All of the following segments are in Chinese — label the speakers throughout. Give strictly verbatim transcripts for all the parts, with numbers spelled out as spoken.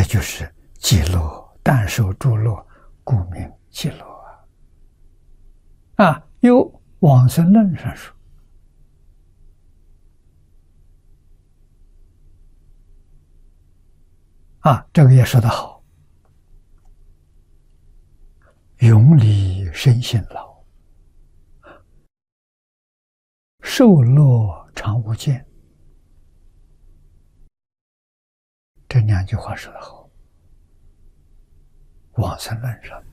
Speaker 1: 这就是极乐，但受诸乐，故名极乐啊！啊，有往生论上说，啊，这个也说得好，永离身心老，受乐常无间。这两句话说得好，往生论上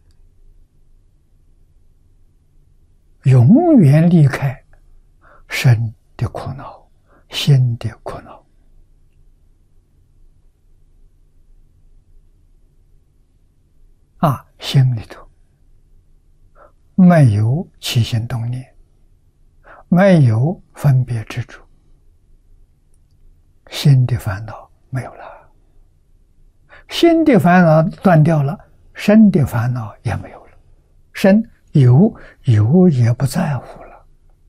Speaker 1: 永远离开身的苦恼、心的苦恼。啊，心里头没有起心动念，没有分别执着，心的烦恼没有了。心的烦恼断掉了，身的烦恼也没有了。身有有也不在乎了。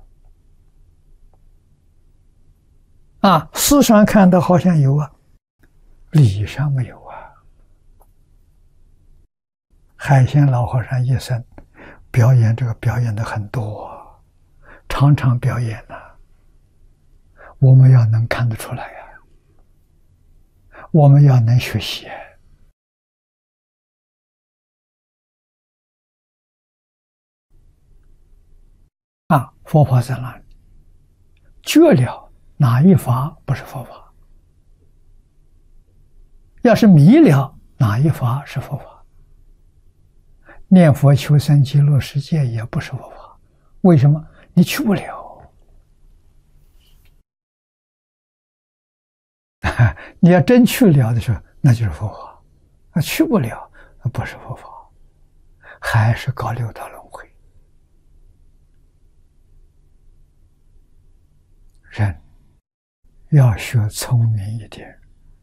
Speaker 1: 啊，事上看到好像有啊，理上没有啊。海鲜老和尚一生表演这个表演的很多，常常表演呢、啊。我们要能看得出来呀、啊，我们要能学习、啊。啊，佛法在哪里？觉了哪一法不是佛法？要是迷了哪一法是佛法？念佛求生极乐世界也不是佛法。为什么？你去不了。你要真去了的时候，那就是佛法；那去不了，那不是佛法，还是搞六道轮回。人要学聪明一点，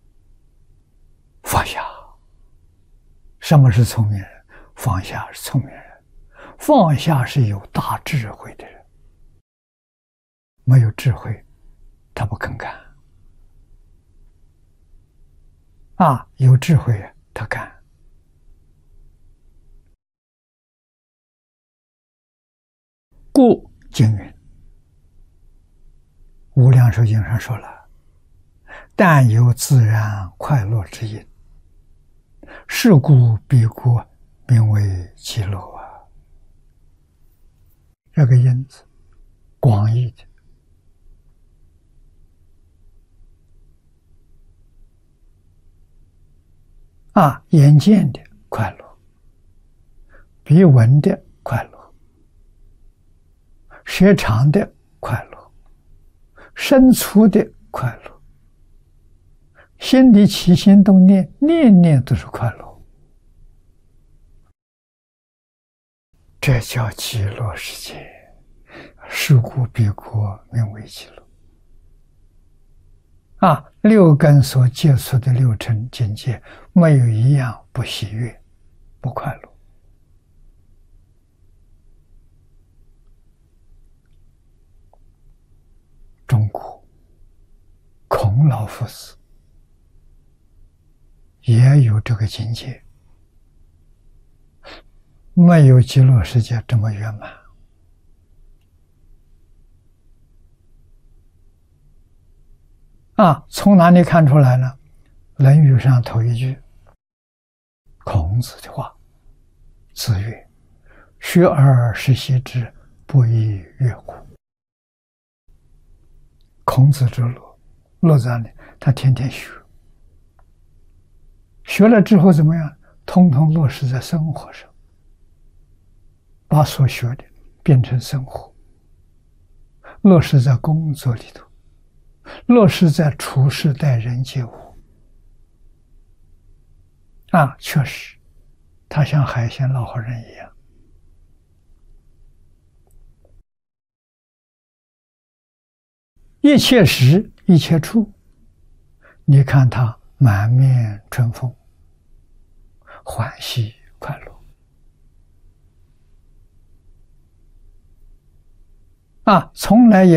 Speaker 1: 放下。什么是聪明人？放下是聪明人。放下是有大智慧的人，没有智慧他不肯干。啊，有智慧他干。故经云，无量寿经上说了，但有自然快乐之因，是故彼国名为极乐啊。这个因字广义的，啊，眼见的快乐，鼻闻的快乐，舌尝的快乐，身处的快乐，心里起心动念，念念都是快乐。这叫极乐世界，是故彼国名为极乐。啊，六根所接触的六尘境界，没有一样不喜悦、不快乐。中国孔老夫子也有这个境界，没有极乐世界这么圆满。啊，从哪里看出来呢？论语上头一句，孔子的话，子曰：学而时习之，不亦说乎？孔子之乐，乐在哪里？他天天学，学了之后怎么样？通通落实在生活上，把所学的变成生活，落实在工作里头，落实在处事待人接物。啊，确实，他像海鲜老和人一样，一切时一切处，你看他满面春风，欢喜快乐。啊，从来也